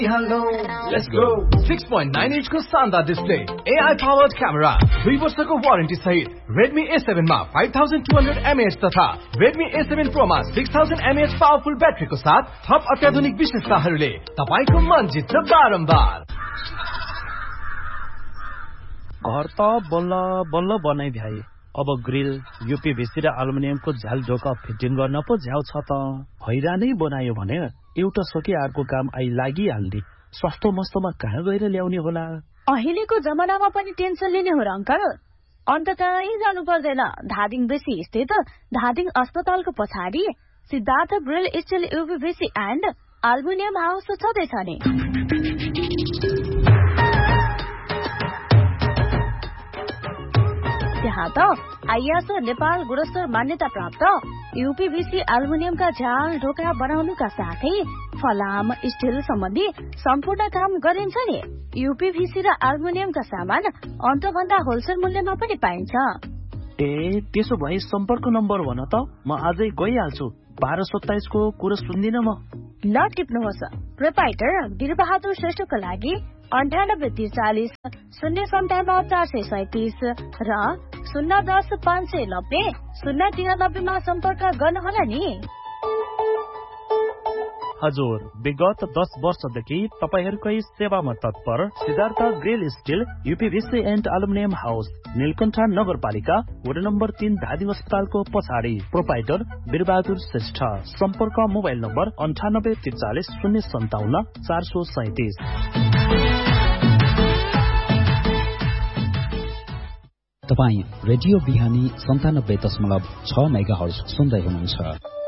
Let's go. 6.9 inch को शानदार display, AI powered camera, 2 वर्षको वारेन्टी सहित Redmi A7 मा 5200 mAh तथा Redmi A7 Pro मा 6000 mAh पावरफुल ब्याट्रीको साथ थप अत्याधुनिक विशेषताहरूले तपाईको मन जित्छ बारम्बार। घर त बल्ल बनाइ भ्याए, अब ग्रिल यूपीभीसी र एल्युमिनियमको झ्याल ढोका फिटिङ गर्न पो झ्याउ छ त। हैरानै बनायो भने एउटा सके अर्को काम आइ लागिहाल्ने। सस्तो मस्तोमा कहाँ गएर ल्याउने होला? अहिलेको जमानामा पनि टेन्सन लिने हो र अंकल? अन्त कहीँ जानु पर्दैन। धादिङ बेसी स्थित धादिङ अस्पतालको पछाडि Siddhartha grill still यूपीभीसी and aluminium house छँदैछ नि। त्यहाँ त आइएसओ नेपाल गुणस्तर मान्यता प्राप्त यूपीभीसी एल्युमिनियमका झ्याल ढोका बनाउनुका साथै फलाम स्टिल सम्बन्धी सम्पूर्ण काम गरिन्छ नि। यूपीभीसी र एल्युमिनियमका सामान अन्तभन्दा होलसेल मूल्यमा पनि पाइन्छ। त्यसो भए सम्पर्क नम्बर भन त, म आजै गइहाल्छु। 1227 को कुरा सुन्दिन म। ल टिप्नुहोस्। प्रोपाइटर वीरबहादुर श्रेष्ठको लागि 9843 057 437 र 010 590 093 मा सम्पर्क गर्नुहोला नि। हजुर, विगत 10 वर्षदेखि तपाईहरुकै सेवामा तत्पर Siddhartha grill still यूपीभीसी and aluminium house, Neelkanth नगरपालिका, वडा नम्बर 3, धादिङ अस्पतालको पछाडि। प्रोपाइटर वीरबहादुर श्रेष्ठ। सम्पर्क मोबाइल नम्बर 9843 057 437। तपाईं रेडियो बिहानी 97.6 मेगाहर्ज सुन्दै हुनुहुन्छ।